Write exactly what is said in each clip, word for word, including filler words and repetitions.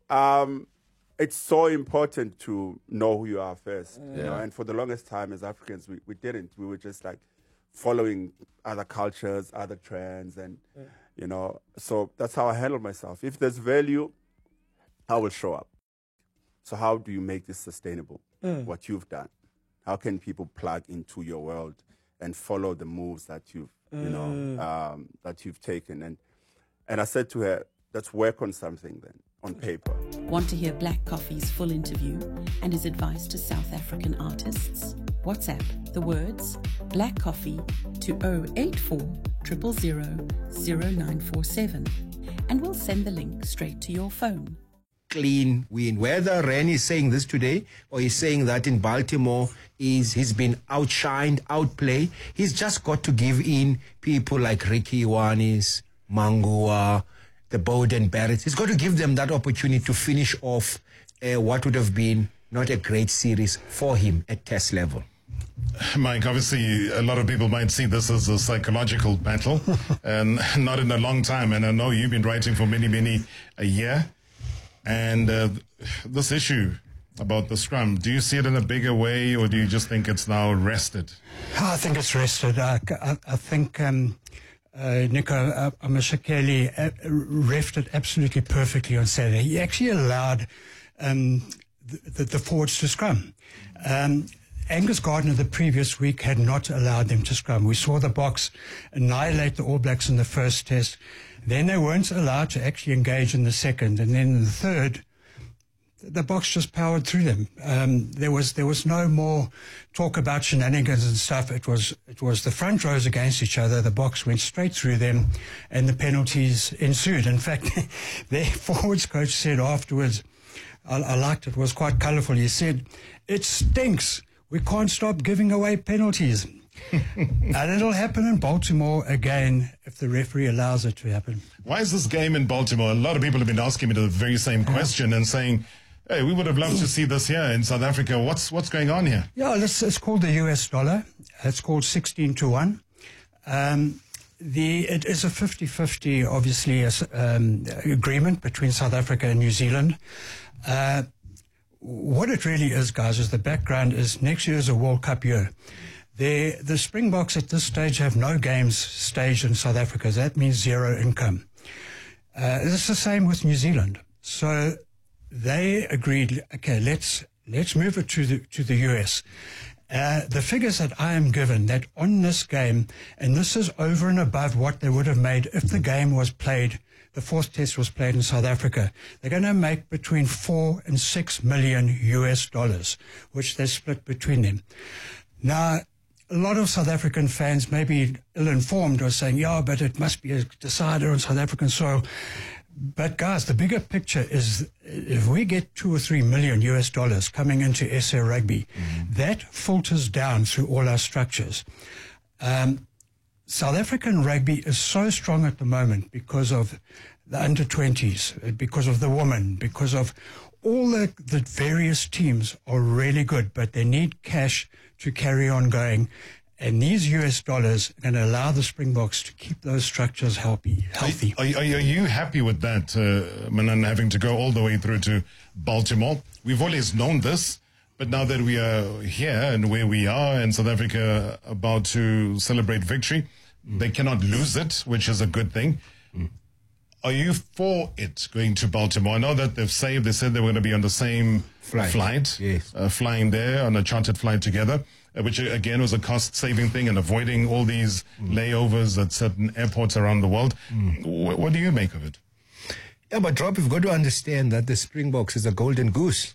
um, it's so important to know who you are first. Yeah. You know, and for the longest time as Africans, we, we didn't. We were just like following other cultures, other trends, and yeah. you know. So that's how I handle myself. If there's value, I will show up. So how do you make this sustainable? Mm. What you've done. How can people plug into your world and follow the moves that you've, mm. you know, um, that you've taken? And and I said to her, let's work on something then, on paper. Want to hear Black Coffee's full interview and his advice to South African artists? WhatsApp the words Black Coffee to zero eight four zero zero zero zero nine four seven and we'll send the link straight to your phone. Clean win. Whether Ren is saying this today or he's saying that in Baltimore is he's been outshined, outplayed, he's just got to give in people like Ricky Iwanis, Mangua, the Bowden Barretts. He's got to give them that opportunity to finish off uh, what would have been not a great series for him at test level. Mike, obviously a lot of people might see this as a psychological battle and not in a long time. And I know you've been writing for many, many a year. And uh, this issue about the scrum, do you see it in a bigger way, or do you just think it's now rested? I think it's rested. I, I, I think um, uh, Nico uh, Mashakeli uh, refed it absolutely perfectly on Saturday. He actually allowed um, the, the, the forwards to scrum. Um, Angus Gardner the previous week had not allowed them to scrum. We saw the Boks annihilate the All Blacks in the first test. Then they weren't allowed to actually engage in the second. And then in the third, the Boks just powered through them. Um, there was there was no more talk about shenanigans and stuff. It was it was the front rows against each other. The Boks went straight through them, and the penalties ensued. In fact, their forwards coach said afterwards, I, I liked it, it was quite colourful. He said, "It stinks. We can't stop giving away penalties." And it'll happen in Baltimore again if the referee allows it to happen. Why is this game in Baltimore? A lot of people have been asking me the very same question and saying, hey, we would have loved to see this here in South Africa. What's what's going on here? Yeah, it's, it's called the U S dollar. It's called sixteen to one. Um, the, it is a fifty-fifty, obviously, um, agreement between South Africa and New Zealand. Uh, what it really is, guys, is the background is next year is a World Cup year. The, the Springboks at this stage have no games staged in South Africa. That means zero income. Uh, it's the same with New Zealand. So they agreed, okay, let's let's move it to the to the U S. Uh, the figures that I am given, that on this game, and this is over and above what they would have made if the game was played, the fourth test was played in South Africa, they're going to make between four and six million U S dollars, which they split between them. Now, a lot of South African fans, maybe ill-informed, are saying, yeah, but it must be a decider on South African soil. But, guys, the bigger picture is if we get two or three million U S dollars coming into S A Rugby, mm-hmm. that filters down through all our structures. Um, South African rugby is so strong at the moment because of the under twenties, because of the women, because of all the, the various teams are really good, but they need cash to carry on going. And these U S dollars are going to allow the Springboks to keep those structures healthy. healthy. Are, are, are you happy with that, uh, Manan, having to go all the way through to Baltimore? We've always known this, but now that we are here and where we are in South Africa about to celebrate victory, mm. they cannot lose it, which is a good thing. Mm. Are you for it going to Baltimore? I know that they've saved, they said they were going to be on the same flight, flight yes. uh, flying there on a chartered flight together, uh, which again was a cost-saving thing and avoiding all these mm. layovers at certain airports around the world. Mm. W- what do you make of it? Yeah, but Rob, you've got to understand that the Springboks is a golden goose.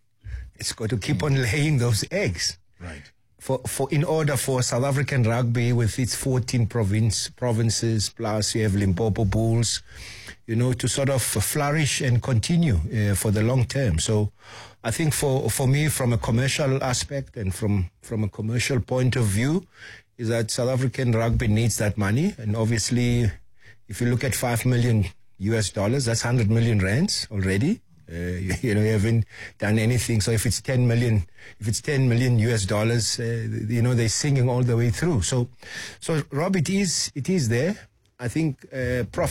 It's got to keep mm. on laying those eggs. Right. For, for in order for South African rugby with its fourteen province, provinces, plus you have Limpopo Bulls, you know, to sort of flourish and continue uh, for the long term. So I think for, for me, from a commercial aspect and from, from a commercial point of view, is that South African rugby needs that money. And obviously, if you look at five million U S dollars, that's one hundred million rands already. Uh, you, you know, you haven't done anything. So if it's ten million, if it's ten million U S dollars, uh, you know, they're singing all the way through. So, so Rob, it is, it is there. I think, uh, profit